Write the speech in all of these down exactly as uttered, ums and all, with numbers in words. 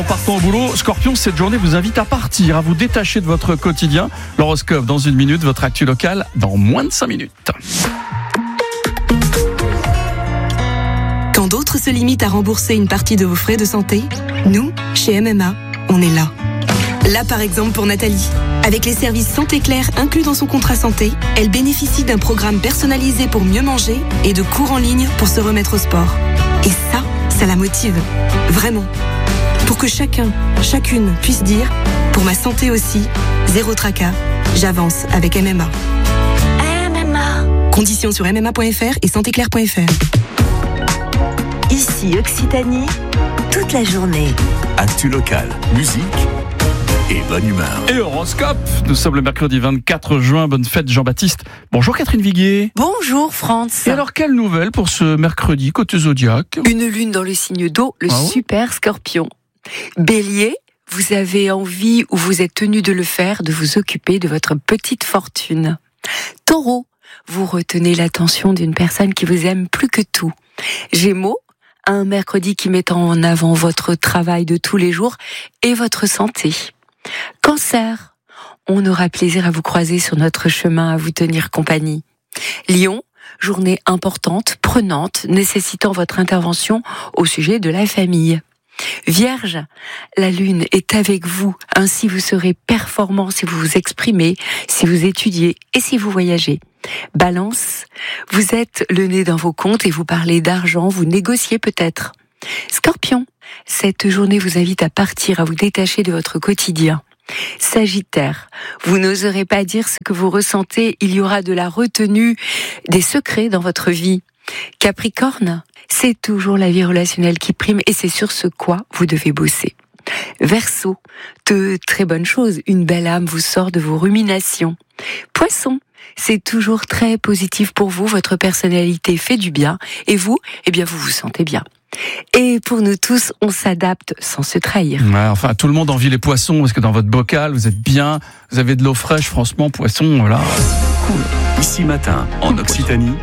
En partant au boulot, Scorpion, cette journée vous invite à partir, à vous détacher de votre quotidien. L'horoscope dans une minute, votre actu locale dans moins de cinq minutes. Quand d'autres se limitent à rembourser une partie de vos frais de santé, nous, chez M M A, on est là. Là par exemple pour Nathalie. Avec les services Santé Claire inclus dans son contrat santé, elle bénéficie d'un programme personnalisé pour mieux manger et de cours en ligne pour se remettre au sport. Et ça, ça la motive. Vraiment. Pour que chacun, chacune puisse dire « Pour ma santé aussi, zéro tracas, j'avance avec M M A ». M M A. Conditions sur m m a point f r et santé claire point f r. Ici Occitanie, toute la journée. Actu locale, musique et bonne humeur. Et horoscope, nous sommes le mercredi vingt-quatre juin, bonne fête Jean-Baptiste. Bonjour Catherine Viguier. Bonjour France. Et alors quelle nouvelle pour ce mercredi côté Zodiac? Une lune dans le signe d'eau, le Ah ouais super Scorpion. Bélier, vous avez envie ou vous êtes tenu de le faire, de vous occuper de votre petite fortune. Taureau, vous retenez l'attention d'une personne qui vous aime plus que tout. Gémeaux, un mercredi qui met en avant votre travail de tous les jours et votre santé. Cancer, on aura plaisir à vous croiser sur notre chemin, à vous tenir compagnie. Lion, journée importante, prenante, nécessitant votre intervention au sujet de la famille. Vierge, la lune est avec vous, ainsi vous serez performant si vous vous exprimez, si vous étudiez et si vous voyagez. Balance, vous êtes le nez dans vos comptes et vous parlez d'argent, vous négociez peut-être. Scorpion, cette journée vous invite à partir, à vous détacher de votre quotidien. Sagittaire, vous n'oserez pas dire ce que vous ressentez, il y aura de la retenue, des secrets dans votre vie. Capricorne, c'est toujours la vie relationnelle qui prime et c'est sur ce quoi vous devez bosser. Verseau, de très bonnes choses, une belle âme vous sort de vos ruminations. Poisson, c'est toujours très positif pour vous, votre personnalité fait du bien et vous, eh bien vous vous sentez bien. Et pour nous tous, on s'adapte sans se trahir. Ouais, enfin, tout le monde envie les poissons parce que dans votre bocal, vous êtes bien, vous avez de l'eau fraîche, franchement, poisson, voilà. Cool. Ici matin, en Occitanie,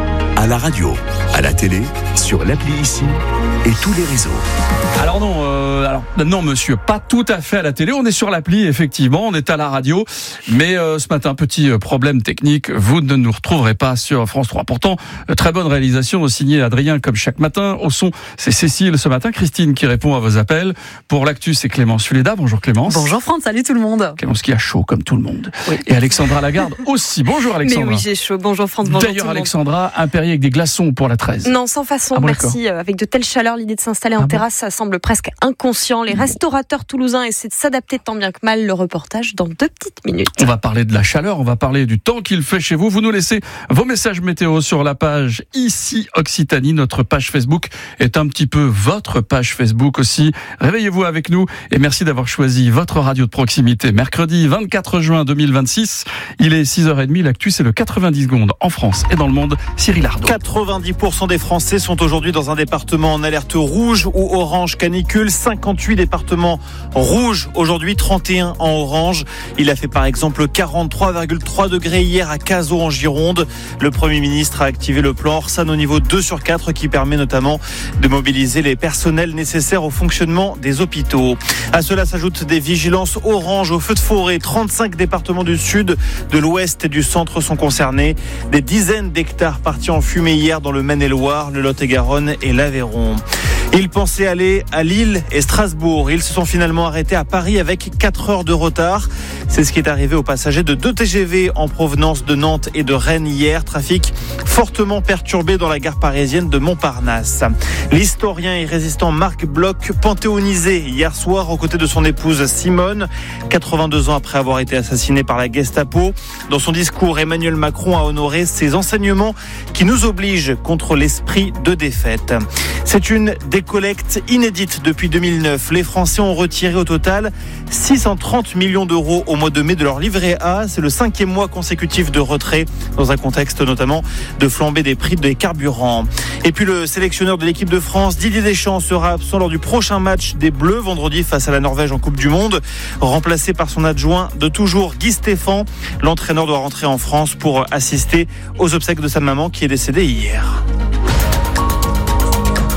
à la radio, à la télé, sur l'appli Ici et tous les réseaux. Alors non, euh, alors non monsieur, pas tout à fait à la télé, on est sur l'appli effectivement, on est à la radio, mais euh, ce matin, petit problème technique, vous ne nous retrouverez pas sur France trois. Pourtant, très bonne réalisation signée Adrien comme chaque matin. Au son, c'est Cécile ce matin, Christine qui répond à vos appels. Pour l'actu, c'est Clémence Fuleda. Bonjour Clémence. Bonjour France, salut tout le monde. Clémence qui a chaud comme tout le monde. Oui. Et Alexandra Lagarde aussi. Bonjour Alexandra. Mais oui, j'ai chaud. Bonjour France, bonjour D'ailleurs tout le monde. Alexandra, impériée avec des glaçons pour la treize. Non, sans façon, Ah bon, merci. Avec de telles chaleurs, l'idée de s'installer en Ah bon terrasse, ça semble presque inconscient. Les restaurateurs toulousains essaient de s'adapter tant bien que mal. Le reportage dans deux petites minutes. On va parler de la chaleur, on va parler du temps qu'il fait chez vous. Vous nous laissez vos messages météo sur la page Ici Occitanie. Notre page Facebook est un petit peu votre page Facebook aussi. Réveillez-vous avec nous et merci d'avoir choisi votre radio de proximité. Mercredi vingt-quatre juin deux mille vingt-six, il est six heures trente. L'actu, c'est le quatre-vingt-dix secondes en France et dans le monde. Cyril Ardo. quatre-vingt-dix pour cent des Français sont aujourd'hui dans un département en alerte rouge ou orange canicule. cinquante-huit départements rouges aujourd'hui, trente et un en orange. Il a fait par exemple quarante-trois virgule trois degrés hier à Cazaux en Gironde. Le Premier ministre a activé le plan Orsan au niveau deux sur quatre qui permet notamment de mobiliser les personnels nécessaires au fonctionnement des hôpitaux. À cela s'ajoutent des vigilances orange au feu de forêt. trente-cinq départements du sud, de l'ouest et du centre sont concernés. Des dizaines d'hectares partis en fumée hier dans le Maine-et-Loire, le Lot-et-Garonne et l'Aveyron. Ils pensaient aller à Lille et Strasbourg. Ils se sont finalement arrêtés à Paris avec quatre heures de retard. C'est ce qui est arrivé aux passagers de deux T G V en provenance de Nantes et de Rennes hier. Trafic fortement perturbé dans la gare parisienne de Montparnasse. L'historien et résistant Marc Bloch, panthéonisé hier soir aux côtés de son épouse Simone, quatre-vingt-deux ans après avoir été assassiné par la Gestapo. Dans son discours, Emmanuel Macron a honoré ses enseignements qui nous obligent contre l'esprit de défaite. C'est une décollecte inédite depuis deux mille neuf. Les Français ont retiré au total six cent trente millions d'euros au mois de mai de leur livret A. C'est le cinquième mois consécutif de retrait dans un contexte notamment de flambée des prix des carburants. Et puis le sélectionneur de l'équipe de France, Didier Deschamps, sera absent lors du prochain match des Bleus vendredi face à la Norvège en Coupe du Monde. Remplacé par son adjoint de toujours, Guy Stéphane, l'entraîneur doit rentrer en France pour assister aux obsèques de sa maman qui est décédée hier.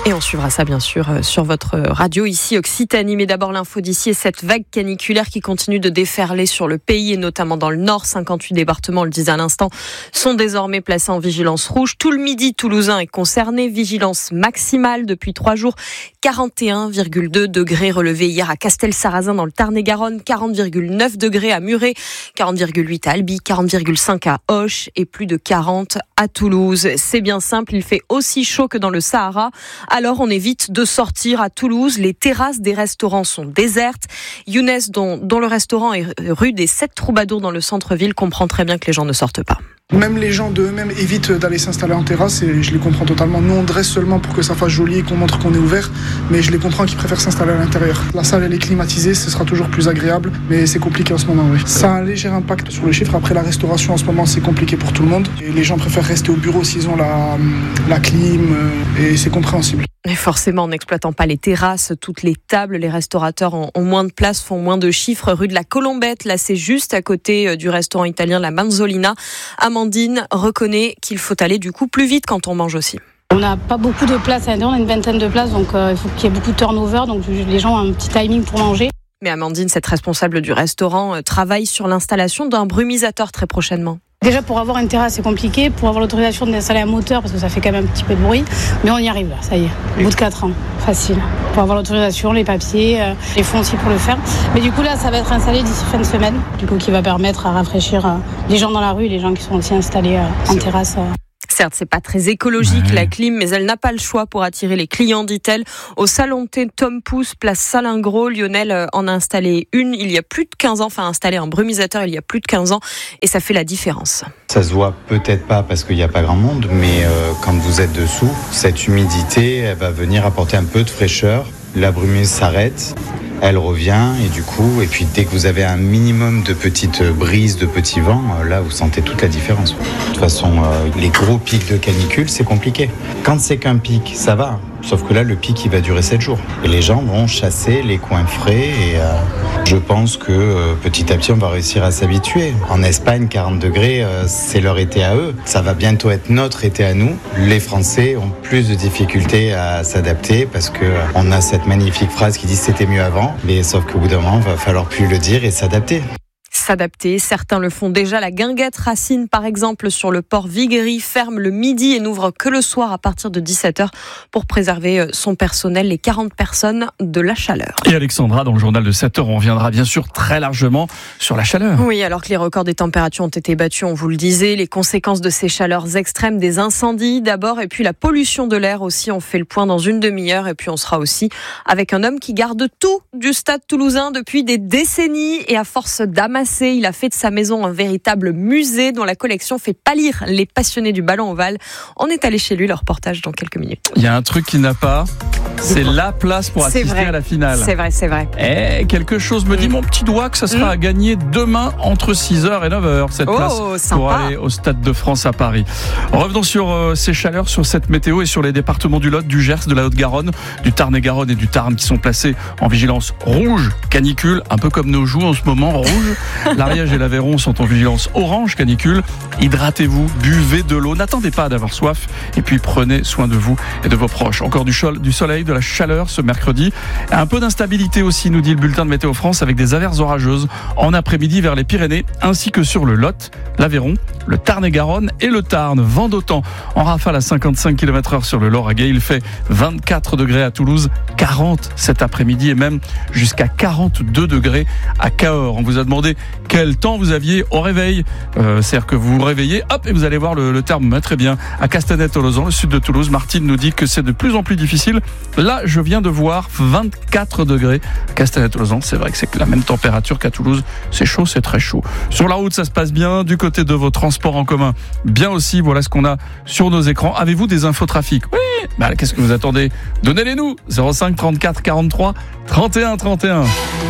Et on suivra ça bien sûr sur votre radio ici Occitanie. Mais d'abord l'info d'ici et cette vague caniculaire qui continue de déferler sur le pays et notamment dans le nord. cinquante-huit départements, on le disait à l'instant, sont désormais placés en vigilance rouge. Tout le midi toulousain est concerné. Vigilance maximale depuis trois jours. quarante et un virgule deux degrés relevés hier à Castelsarrasin dans le Tarn-et-Garonne. quarante virgule neuf degrés à Muret. quarante virgule huit à Albi. quarante virgule cinq à Auch. Et plus de quarante à Toulouse. C'est bien simple, il fait aussi chaud que dans le Sahara. Alors on évite de sortir à Toulouse. Les terrasses des restaurants sont désertes. Younes, dont, dont le restaurant est rue des Sept Troubadours dans le centre-ville, comprend très bien que les gens ne sortent pas. Même les gens d'eux-mêmes évitent d'aller s'installer en terrasse et je les comprends totalement. Nous on dresse seulement pour que ça fasse joli et qu'on montre qu'on est ouvert, mais je les comprends qu'ils préfèrent s'installer à l'intérieur. La salle elle est climatisée, ce sera toujours plus agréable, mais c'est compliqué en ce moment, oui. Ça a un léger impact sur les chiffres. Après la restauration en ce moment c'est compliqué pour tout le monde. Et les gens préfèrent rester au bureau s'ils ont la, la clim et c'est compréhensible. Et forcément, en n'exploitant pas les terrasses, toutes les tables, les restaurateurs ont, ont moins de place, font moins de chiffres. Rue de la Colombette, là c'est juste à côté du restaurant italien La Manzolina. Amandine reconnaît qu'il faut aller du coup plus vite quand on mange aussi. On n'a pas beaucoup de place à l'intérieur, on a une vingtaine de places, donc euh, il faut qu'il y ait beaucoup de turnover, donc les gens ont un petit timing pour manger. Mais Amandine, cette responsable du restaurant, travaille sur l'installation d'un brumisateur très prochainement. Déjà, pour avoir une terrasse, c'est compliqué. Pour avoir l'autorisation d'installer un moteur, parce que ça fait quand même un petit peu de bruit. Mais on y arrive, là, ça y est. Au bout de quatre ans, facile. Pour avoir l'autorisation, les papiers, euh, les fonds aussi pour le faire. Mais du coup, là, ça va être installé d'ici fin de semaine. Du coup, qui va permettre à rafraîchir euh, les gens dans la rue, les gens qui sont aussi installés euh, en terrasse. Euh. Certes, c'est pas très écologique, ouais. La clim, mais elle n'a pas le choix pour attirer les clients, dit-elle. Au salon de thé Tom Pouce, place Salingros, Lionel en a installé une il y a plus de quinze ans, enfin installé un brumisateur il y a plus de quinze ans, et ça fait la différence. Ça se voit peut-être pas parce qu'il n'y a pas grand monde, mais euh, quand vous êtes dessous, cette humidité, elle va venir apporter un peu de fraîcheur. La brumeuse s'arrête, elle revient et du coup, et puis dès que vous avez un minimum de petites brises, de petits vents, là vous sentez toute la différence. De toute façon, euh, les gros pics de canicule, c'est compliqué. Quand c'est qu'un pic, ça va. Sauf que là, le pic, il va durer sept jours. Et les gens vont chasser les coins frais et euh, je pense que euh, petit à petit, on va réussir à s'habituer. En Espagne, quarante degrés, euh, c'est leur été à eux. Ça va bientôt être notre été à nous. Les Français ont plus de difficultés à s'adapter parce que euh, on a cette magnifique phrase qui dit « c'était mieux avant ». Mais sauf qu'au bout d'un moment, il va falloir plus le dire et s'adapter. S'adapter. Certains le font déjà. La guinguette Racine, par exemple, sur le port Viguerie, ferme le midi et n'ouvre que le soir à partir de dix-sept heures pour préserver son personnel, les quarante personnes, de la chaleur. Et Alexandra, dans le journal de sept heures, on reviendra bien sûr très largement sur la chaleur. Oui, alors que les records des températures ont été battus, on vous le disait, les conséquences de ces chaleurs extrêmes, des incendies d'abord, et puis la pollution de l'air aussi. On fait le point dans une demi-heure, et puis on sera aussi avec un homme qui garde tout du stade toulousain depuis des décennies, et à force d'amasser, il a fait de sa maison un véritable musée dont la collection fait pâlir les passionnés du ballon ovale. On est allé chez lui, le reportage dans quelques minutes. Il y a un truc qui n'a pas, c'est la place pour c'est assister vrai. à la finale. C'est vrai, c'est vrai. Et quelque chose me dit, mon petit doigt, que ça sera mmh. à gagner demain entre six heures et neuf heures, cette oh, place sympa. Pour aller au Stade de France à Paris. Revenons sur euh, ces chaleurs, sur cette météo et sur les départements du Lot, du Gers, de la Haute-Garonne, du Tarn-et-Garonne et du Tarn qui sont placés en vigilance rouge, canicule, un peu comme nos joues en ce moment, rouge. L'Ariège et l'Aveyron sont en vigilance orange, canicule. Hydratez-vous, buvez de l'eau, n'attendez pas d'avoir soif et puis prenez soin de vous et de vos proches. Encore du, chol- du soleil, de la chaleur ce mercredi. Un peu d'instabilité aussi, nous dit le bulletin de Météo France, avec des averses orageuses en après-midi vers les Pyrénées ainsi que sur le Lot, l'Aveyron, le Tarn-et-Garonne et le Tarn. Vent d'autant en rafale à cinquante-cinq kilomètres heure sur le Lauragais. Il fait vingt-quatre degrés à Toulouse, quarante cet après-midi et même jusqu'à quarante-deux degrés à Cahors. On vous a demandé quel temps vous aviez au réveil. Euh, c'est-à-dire que vous vous réveillez, hop, et vous allez voir le, le thermomètre. Eh bien, à Castanet-Tolosan, le sud de Toulouse, Martine nous dit que c'est de plus en plus difficile. Là, je viens de voir vingt-quatre degrés. Castanet-Tolosan, c'est vrai que c'est la même température qu'à Toulouse. C'est chaud, c'est très chaud. Sur la route, ça se passe bien. Du côté de vos transports en commun, bien aussi. Voilà ce qu'on a sur nos écrans. Avez-vous des infos trafic? Oui. Bah, qu'est-ce que vous attendez? Donnez-les-nous. zéro cinq trente-quatre quarante-trois trente et un trente et un.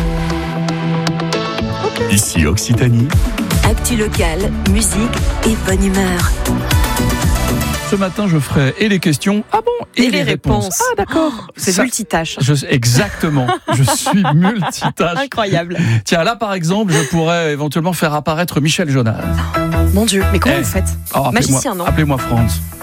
Ici Occitanie. Actu locale, musique et bonne humeur. Ce matin, je ferai et les questions, ah bon, et, et les, les réponses. réponses. Ah d'accord. Oh, c'est Ça, multitâche. Je, exactement. Je suis multitâche. Incroyable. Tiens, là par exemple, je pourrais éventuellement faire apparaître Michel Jonas. Mon Dieu, mais comment Eh. vous faites? Oh, Magicien, non? Appelez-moi Franz.